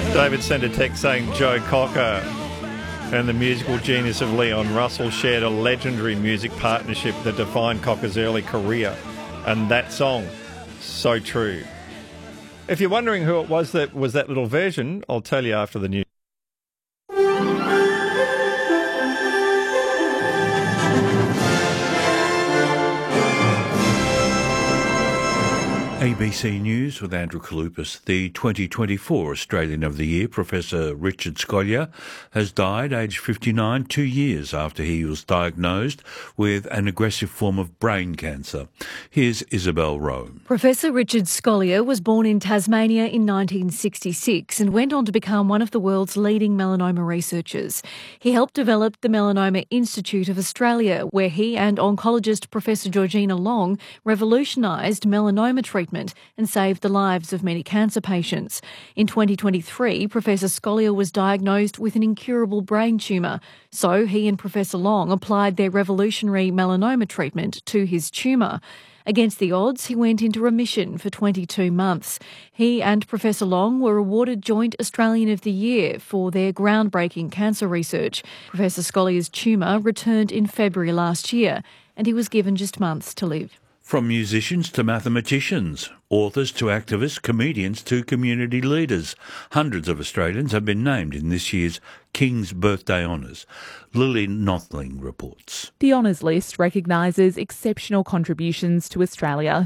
David sent a text saying Joe Cocker and the musical genius of Leon Russell shared a legendary music partnership that defined Cocker's early career. And that song, so true. If you're wondering who it was that was that little version, I'll tell you after the news. ABC News with Andrew Kalupas. The 2024 Australian of the Year, Professor Richard Scolyer, has died aged 59, 2 years after he was diagnosed with an aggressive form of brain cancer. Here's Isabel Rowe. Professor Richard Scolyer was born in Tasmania in 1966 and went on to become one of the world's leading melanoma researchers. He helped develop the Melanoma Institute of Australia, where he and oncologist Professor Georgina Long revolutionised melanoma treatment and saved the lives of many cancer patients. In 2023, Professor Scolyer was diagnosed with an incurable brain tumour, so he and Professor Long applied their revolutionary melanoma treatment to his tumour. Against the odds, he went into remission for 22 months. He and Professor Long were awarded Joint Australian of the Year for their groundbreaking cancer research. Professor Scolyer's tumour returned in February last year, and he was given just months to live. From musicians to mathematicians, authors to activists, comedians to community leaders, hundreds of Australians have been named in this year's King's Birthday Honours. Lily Nothling reports. The honours list recognises exceptional contributions to Australia.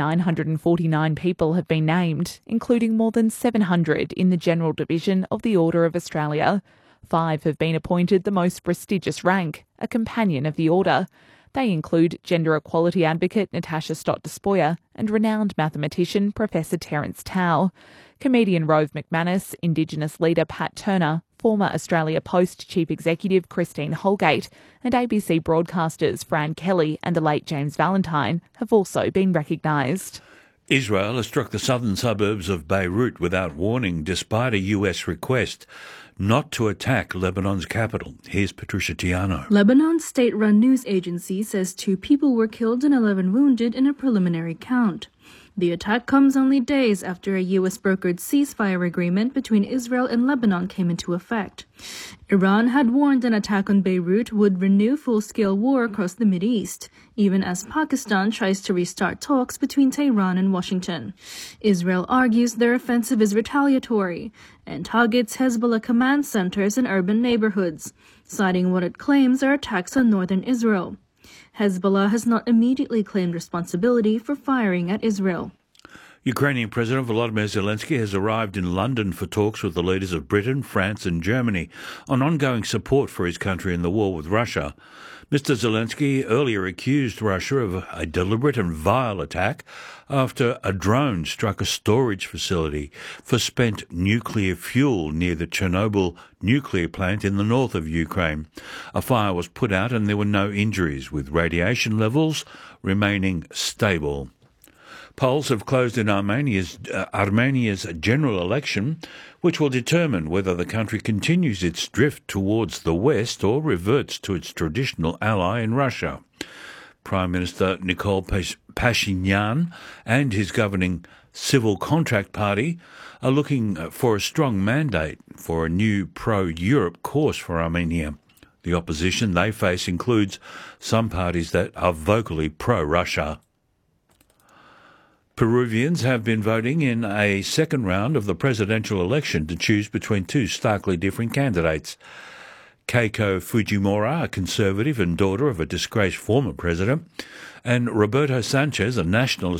949 people have been named, including more than 700 in the General Division of the Order of Australia. 5 have been appointed the most prestigious rank, a Companion of the Order. They include gender equality advocate Natasha Stott-Despoja and renowned mathematician Professor Terence Tao. Comedian Rove McManus, Indigenous leader Pat Turner, former Australia Post Chief Executive Christine Holgate, and ABC broadcasters Fran Kelly and the late James Valentine have also been recognised. Israel has struck the southern suburbs of Beirut without warning, despite a US request not to attack Lebanon's capital. Here's Patricia Tiano. Lebanon's state-run news agency says 2 people were killed and 11 wounded in a preliminary count. The attack comes only days after a U.S.-brokered ceasefire agreement between Israel and Lebanon came into effect. Iran had warned an attack on Beirut would renew full-scale war across the Mideast, even as Pakistan tries to restart talks between Tehran and Washington. Israel argues their offensive is retaliatory and targets Hezbollah command centers in urban neighborhoods, citing what it claims are attacks on northern Israel. Hezbollah has not immediately claimed responsibility for firing at Israel. Ukrainian President Volodymyr Zelensky has arrived in London for talks with the leaders of Britain, France and Germany on ongoing support for his country in the war with Russia. Mr. Zelensky earlier accused Russia of a deliberate and vile attack after a drone struck a storage facility for spent nuclear fuel near the Chernobyl nuclear plant in the north of Ukraine. A fire was put out and there were no injuries, with radiation levels remaining stable. Polls have closed in Armenia's general election, which will determine whether the country continues its drift towards the West or reverts to its traditional ally in Russia. Prime Minister Nikol Pashinyan and his governing Civil Contract Party are looking for a strong mandate for a new pro-Europe course for Armenia. The opposition they face includes some parties that are vocally pro-Russia. Peruvians have been voting in a second round of the presidential election to choose between 2 starkly different candidates. Keiko Fujimori, a conservative and daughter of a disgraced former president, and Roberto Sanchez, a nationalist